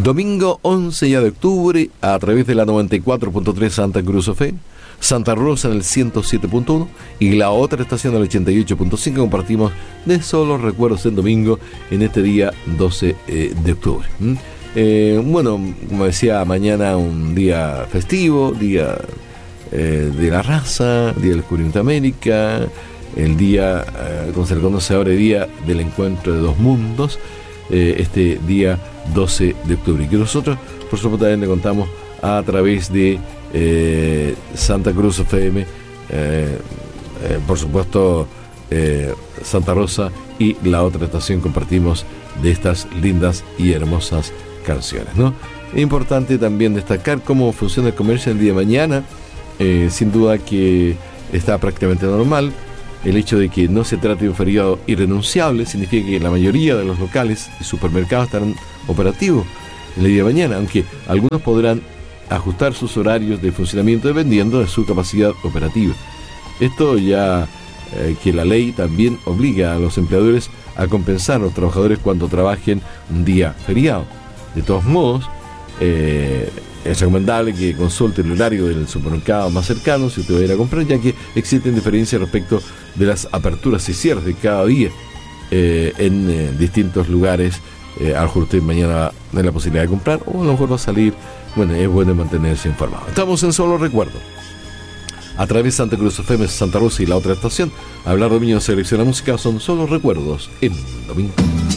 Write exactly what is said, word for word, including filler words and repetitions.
Domingo once ya de octubre, a través de la noventa y cuatro punto tres Santa Cruz F M, Santa Rosa en el ciento siete punto uno y la otra estación del ochenta y ocho punto cinco. Compartimos de solo recuerdos en domingo en este día doce eh, de octubre. ¿Mm? Eh, bueno, como decía, mañana un día festivo, día eh, de la raza, día del descubrimiento de América, el día, eh, como se le conoce ahora, el día del encuentro de dos mundos, eh, este día doce de octubre, y que nosotros por supuesto también le contamos a través de eh, Santa Cruz F M, eh, eh, por supuesto eh, Santa Rosa y la otra estación. Compartimos de estas lindas y hermosas canciones, ¿no? Es importante también destacar cómo funciona el comercio el día de mañana. Eh, sin duda que está prácticamente normal. El hecho de que no se trate de un feriado irrenunciable significa que la mayoría de los locales y supermercados estarán operativos el día de mañana, aunque algunos podrán ajustar sus horarios de funcionamiento dependiendo de su capacidad operativa. Esto ya eh, que la ley también obliga a los empleadores a compensar a los trabajadores cuando trabajen un día feriado. De todos modos, eh, es recomendable que consulte el horario del supermercado más cercano si usted va a ir a comprar, ya que existen diferencias respecto de las aperturas y cierres de cada día eh, en eh, distintos lugares. Eh, a lo mejor usted mañana tiene la posibilidad de comprar, o a lo mejor va a salir. Bueno, es bueno mantenerse informado. Estamos en Solo Recuerdo, a través de Santa Cruz F M, Santa Rosa y la otra estación. Hablar dominio, selecciona música, son Solo Recuerdos en domingo.